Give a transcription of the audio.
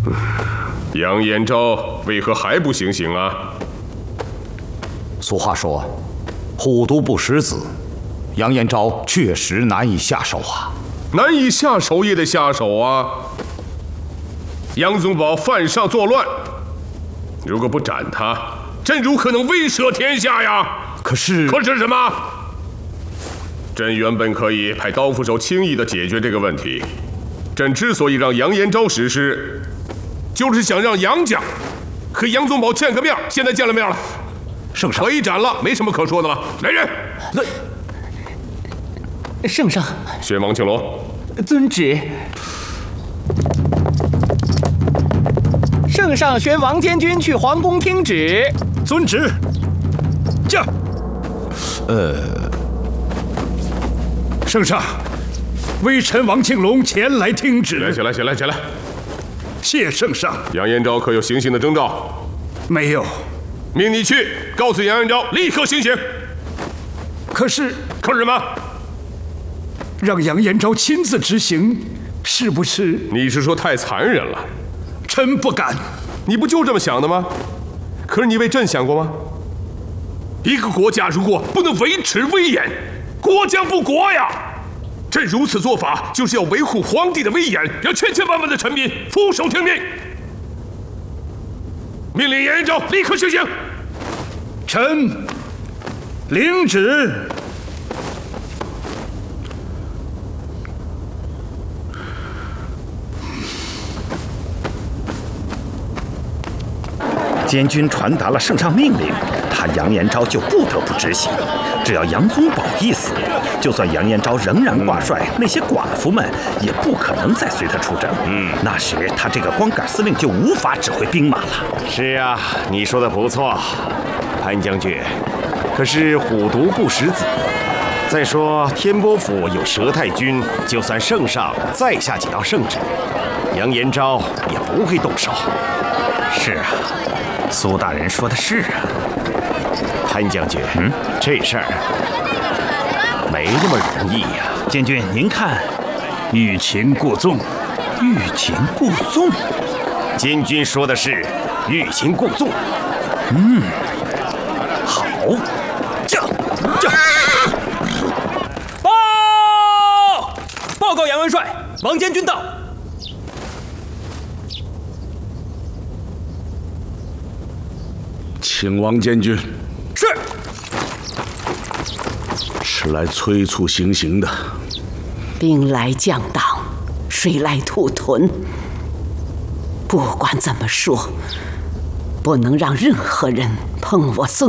杨延昭为何还不行刑啊？ 俗话说，虎毒不食子，杨延昭确实难以下手啊。 难以下手也得下手啊！杨宗保犯上作乱，如果不斩他，朕如可能威慑天下呀？可是什么？朕原本可以派刀斧手轻易地解决这个问题。朕之所以让杨延昭实施，就是想让杨家和杨宗保见个面。现在见了面了， 圣上可以斩了，没什么可说的了。来人！ 圣上， 宣王庆龙， 遵旨。圣上宣王监军去皇宫听旨。 遵旨。驾。圣上，微臣王庆龙前来听旨。 起来！ 谢圣上。 杨延昭可有行刑的征兆？ 没有。 命你去告诉杨延昭立刻行刑。 可是什么？ 让杨延昭亲自执行，是不是？ 你是说太残忍了？ 臣不敢。 你不就这么想的吗？可是你为朕想过吗？一个国家如果不能维持威严，国将不国呀！朕如此做法，就是要维护皇帝的威严，让千千万万的臣民俯首听命。命令杨延昭立刻行刑。 臣领旨。 监军传达了圣上命令，他杨延昭就不得不执行。只要杨宗保一死，就算杨延昭仍然挂帅，那些寡妇们也不可能再随他出征。那时他这个光杆司令就无法指挥兵马了。 是啊，你说的不错，潘将军。可是虎毒不食子，再说天波府有佘太君，就算圣上再下几道圣旨，杨延昭也不会动手。 是啊，苏大人说的是啊。 潘将军，这事儿没那么容易呀。 监军，您看， 欲擒故纵。 欲擒故纵。 监军说的是欲擒故纵。 好。 报告杨元帅，王监军到。 请王监军。 是。 是来催促行刑的。 兵来将挡，水来土屯。不管怎么说，不能让任何人碰我孙